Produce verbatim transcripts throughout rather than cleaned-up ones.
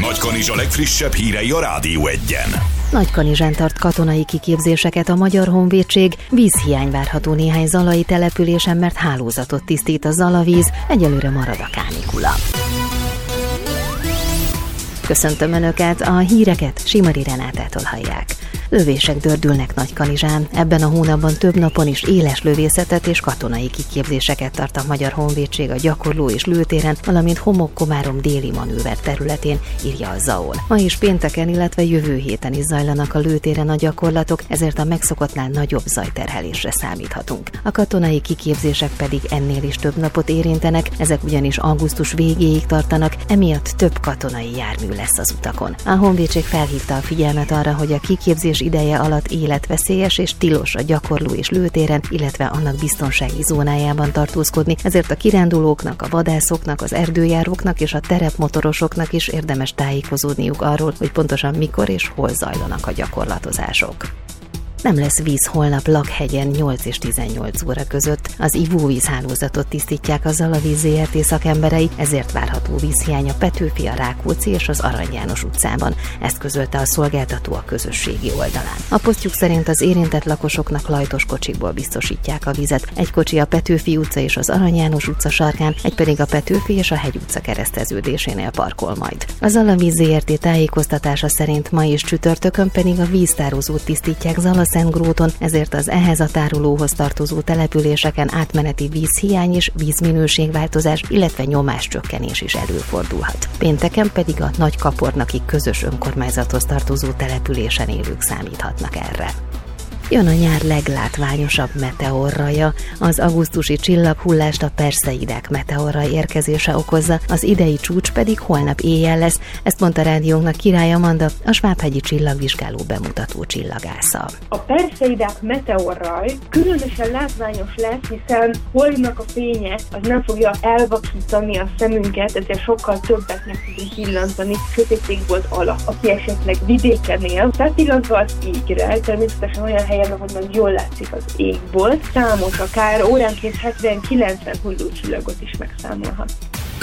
Nagykanizsa legfrissebb hírei a Rádió Egyen. Nagykanizsán tart katonai kiképzéseket a Magyar Honvédség, vízhiány várható néhány zalai településen, mert hálózatot tisztít a zalavíz, egyelőre marad a kánikula. Köszöntöm Önöket, a híreket Simari Renátától hallják. Lövések dördülnek Nagykanizsán. Ebben a hónapban több napon is éles lövészetet és katonai kiképzéseket tart a Magyar Honvédség a gyakorló és lőtéren, valamint Homok-Komárom déli manőver területén, írja a zao. Ma is pénteken, illetve jövő héten is zajlanak a lőtéren a gyakorlatok, ezért a megszokottnál nagyobb zajterhelésre számíthatunk. A katonai kiképzések pedig ennél is több napot érintenek, ezek ugyanis augusztus végéig tartanak, emiatt több katonai jármű lesz az utakon. A Honvédség felhívta a figyelmet arra, hogy a kiképzés ideje alatt életveszélyes és tilos a gyakorló és lőtéren, illetve annak biztonsági zónájában tartózkodni, ezért a kirándulóknak, a vadászoknak, az erdőjáróknak és a terepmotorosoknak is érdemes tájékozódniuk arról, hogy pontosan mikor és hol zajlanak a gyakorlatozások. Nem lesz víz holnap Lakhegyen nyolc és tizennyolc óra között. Az ivóvízhálózatot tisztítják a Zalavíz zé er té szakemberei, ezért várható vízhiány a Petőfi, a Rákóczi és az Arany János utcában. Ezt közölte a szolgáltató a közösségi oldalán. A posztjuk szerint az érintett lakosoknak lajtos kocsikból biztosítják a vizet. Egy kocsi a Petőfi utca és az Arany János utca sarkán, egy pedig a Petőfi és a Hegy utca kereszteződésénél parkol majd. A Zalavíz zé er té tájékoztatása szerint ma és csütörtökön pedig a víztározót tisztítják Zalaszentgróton, ezért az ehhez a tárolóhoz tartozó településeken átmeneti vízhiány és vízminőségváltozás, illetve nyomáscsökkenés is előfordulhat. Pénteken pedig a Nagykapornaki közös önkormányzathoz tartozó településen élők számíthatnak erre. Jön a nyár leglátványosabb meteorraja. Az augusztusi csillaghullást a Perseidák meteorra érkezése okozza, az idei csúcs pedig holnap éjjel lesz, ezt mondta rádiónknak Király Amanda, a Svábhegyi csillagvizsgáló bemutató csillagásza. A Perseidák meteorraj különösen látványos lesz, hiszen holdnak a fénye az nem fogja elvakítani a szemünket, ezért sokkal többet meg tudunk pillantani sötétség volt alatt. Aki esetleg vidéken él, felpillantva az égre, természetesen olyan helyen, ahonnan jól látszik az égból, számos, akár óránként hetven-kilencven hullócsillagot is megszámolhat.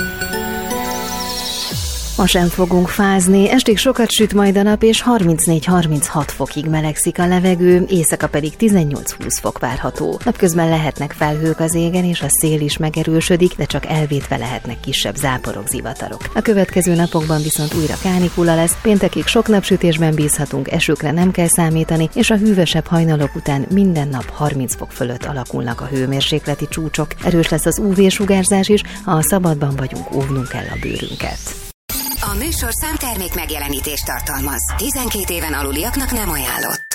Ma sem fogunk fázni, estig sokat süt majd a nap, és harmincnégy-harminchat fokig melegszik a levegő, éjszaka pedig tizennyolc-húsz fok várható. Napközben lehetnek felhők az égen, és a szél is megerősödik, de csak elvétve lehetnek kisebb záporok, zivatarok. A következő napokban viszont újra kánikula lesz, péntekig sok napsütésben bízhatunk, esőkre nem kell számítani, és a hűvösebb hajnalok után minden nap harminc fok fölött alakulnak a hőmérsékleti csúcsok. Erős lesz az ú vé-sugárzás is, ha a szabadban vagyunk, óvnunk kell a bőrünket. A műsorszám termék megjelenítést tartalmaz. tizenkét éven aluliaknak nem ajánlott.